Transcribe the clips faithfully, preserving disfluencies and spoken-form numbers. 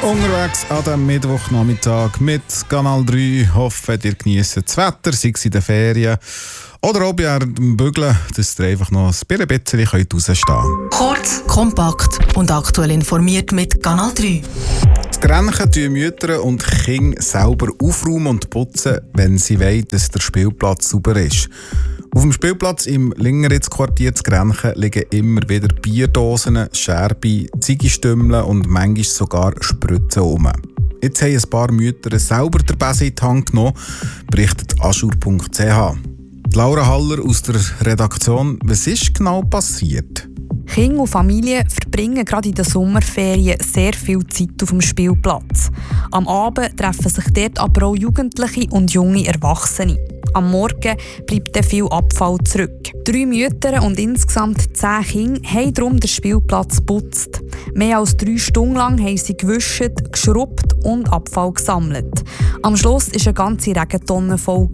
Unterwegs an diesem Mittwochnachmittag mit Kanal drei. Hoffe, ihr genießt das Wetter, sei es in den Ferien oder ob ihr am Bügeln, dass ihr einfach noch ein bisschen rausstehen könnt. Kurz, kompakt und aktuell informiert mit Kanal drei. Die Grenchen tun Mütter und Kinder selber aufräumen und putzen, wenn sie wollen, dass der Spielplatz sauber ist. Auf dem Spielplatz im Lingeritz-Quartier zu Grenchen liegen immer wieder Bierdosen, Scherben, Ziggistümmeln und manchmal sogar Spritzen rum. Jetzt haben ein paar Mütter selber den Besen in die Hand genommen, berichtet aschur punkt c h. Laura Haller aus der Redaktion, was ist genau passiert? Kinder und Familien verbringen gerade in den Sommerferien sehr viel Zeit auf dem Spielplatz. Am Abend treffen sich dort aber auch Jugendliche und junge Erwachsene. Am Morgen bleibt dann viel Abfall zurück. Drei Mütter und insgesamt zehn Kinder haben darum den Spielplatz geputzt. Mehr als drei Stunden lang haben sie gewischt, geschrubbt und Abfall gesammelt. Am Schluss war eine ganze Regentonne voll.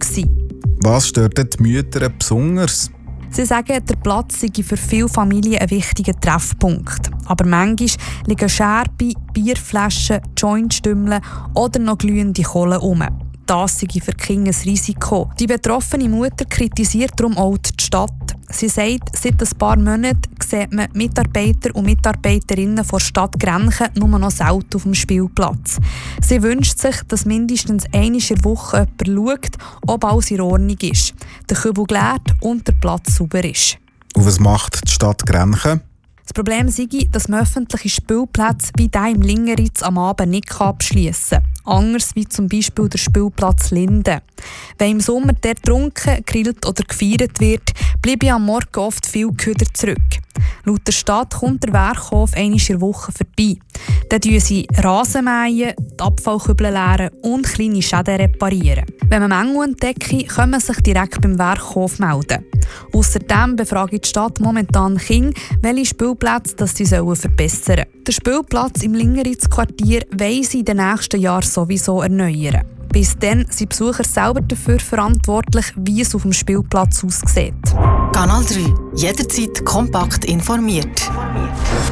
Was stört die Mütter besonders? Sie sagen, der Platz sei für viele Familien ein wichtiger Treffpunkt. Aber manchmal liegen Scherben, Bierflaschen, Jointstümmeln oder noch glühende Kohlen herum. Das sei für die Kinder ein Risiko. Die betroffene Mutter kritisiert darum auch die Stadt. Sie sagt, seit ein paar Monaten sieht man Mitarbeiter und Mitarbeiterinnen der Stadt Grenchen nur noch selten auf dem Spielplatz. Sie wünscht sich, dass mindestens einmal in der Woche jemand schaut, ob alles in Ordnung ist, der Kübel geleert und der Platz sauber ist. Und was macht die Stadt Grenchen? Das Problem sei, dass man öffentliche Spielplätze wie der im Lingeritz am Abend nicht abschliessen kann. Anders wie zum Beispiel der Spielplatz Linden. Wenn im Sommer der getrunken, gegrillt oder gefeiert wird, bleibe am Morgen oft viel Köder zurück. Laut der Stadt kommt der Werkhof einmal in der Woche vorbei. Dann mähen sie Rasen mähen, die Abfallkübel leeren und kleine Schäden reparieren. Wenn man Mängel entdeckt, kann man sich direkt beim Werkhof melden. Außerdem befragt die Stadt momentan Kinder, welche Spielplätze das sie verbessern sollen. Den Spielplatz im Lingeritz-Quartier wollen sie in den nächsten Jahren sowieso erneuern. Bis dann sind Besucher selber dafür verantwortlich, wie es auf dem Spielplatz aussieht. Kanal drei. Jederzeit kompakt informiert.